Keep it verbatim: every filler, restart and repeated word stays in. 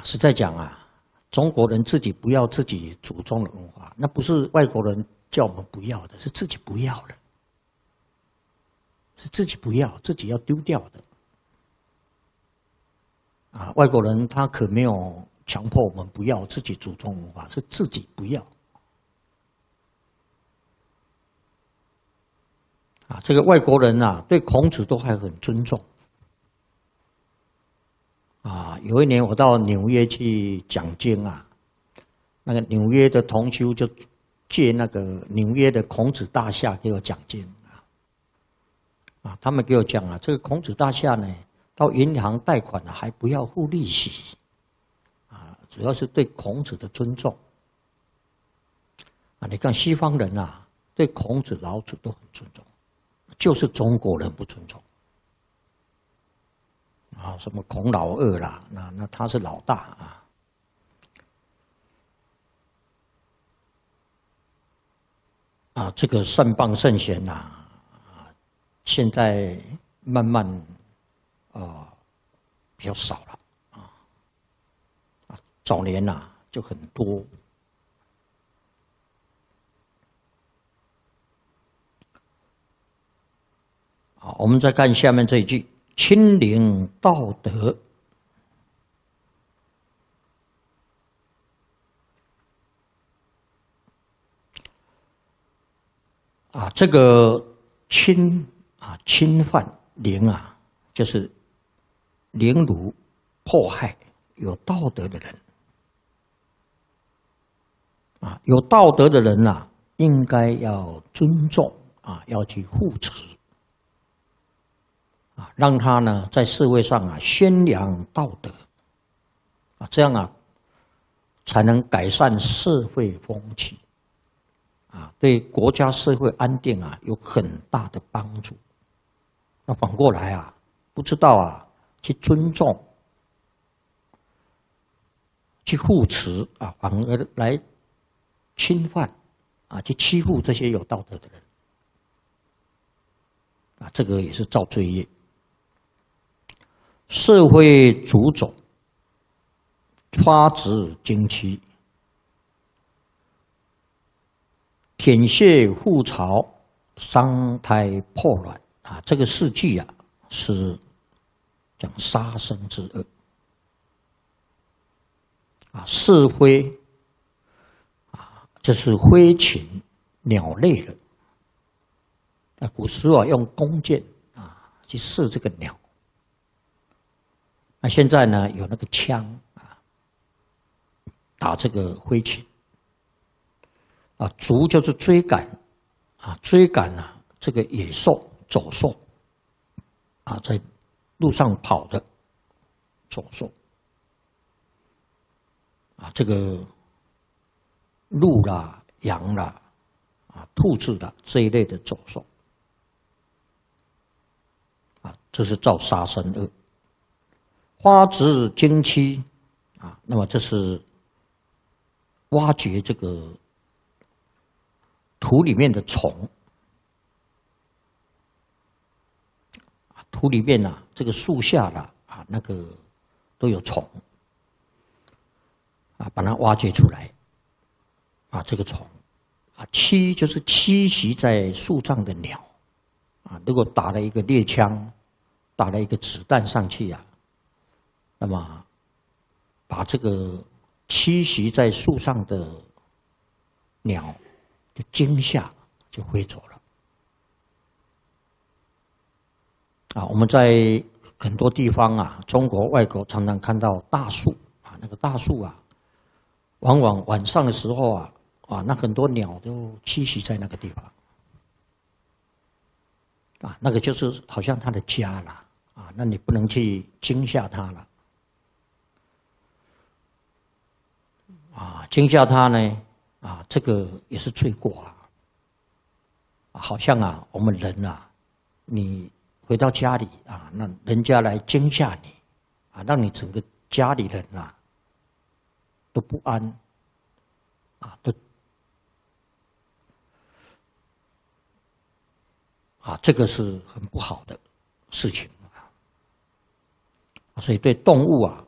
实在讲啊，中国人自己不要自己祖宗的文化，那不是外国人叫我们不要的，是自己不要的，是自己不要，自己要丢掉的。啊，外国人他可没有强迫我们不要自己祖宗文化，是自己不要。啊，这个外国人啊，对孔子都还很尊重。啊，有一年我到纽约去讲经啊，那个纽约的同修就借那个纽约的孔子大厦给我讲经啊。啊，他们给我讲啊，这个孔子大厦呢，到银行贷款呢，还不要付利息。啊，主要是对孔子的尊重。啊，你看西方人啊，对孔子、老子都很尊重。就是中国人不尊重啊，什么孔老二啦，那那他是老大啊。啊，这个善棒圣贤呐，啊，现在慢慢啊比较少了啊。啊，早年呐、啊、就很多。好，我们再看下面这一句：亲临道德。啊，这个侵啊，侵犯凌啊，就是凌辱、迫害有道德的人。啊，有道德的人啊，应该要尊重啊，要去护持。啊，让他呢在社会上啊宣扬道德，啊，这样啊才能改善社会风气，啊，对国家社会安定啊有很大的帮助。那反过来啊，不知道啊去尊重、去护持啊，反而来侵犯啊，去欺负这些有道德的人，啊，这个也是造罪业。社会主种，发指经期，舔血覆巢，伤胎破卵啊！这个事迹啊，是讲杀生之恶啊，是非啊，这是飞禽鸟类的。那古时候啊，用弓箭啊去射这个鸟。那现在呢，有那个枪啊，打这个飞禽啊，逐就是追赶啊，追赶啊这个野兽、走兽啊，在路上跑的走兽啊，这个鹿啦、羊啦、啊兔子啦这一类的走兽啊，这是造杀生恶。花指经期啊，那么这是挖掘这个土里面的虫啊，土里面啊，这个树下啦啊，那个都有虫啊，把它挖掘出来啊，这个虫啊，栖就是栖息在树上的鸟啊，如果打了一个猎枪，打了一个子弹上去啊。那么，把这个栖息在树上的鸟就惊吓，就飞走了。啊，我们在很多地方啊，中国、外国常常看到大树啊，那个大树啊，往往晚上的时候啊，啊，那很多鸟都栖息在那个地方。啊，那个就是好像它的家了啊，那你不能去惊吓它了。啊，惊吓他呢，啊，这个也是罪过啊。好像啊，我们人啊，你回到家里啊，那人家来惊吓你，啊，让你整个家里人啊都不安，啊，都啊，这个是很不好的事情啊。所以对动物啊，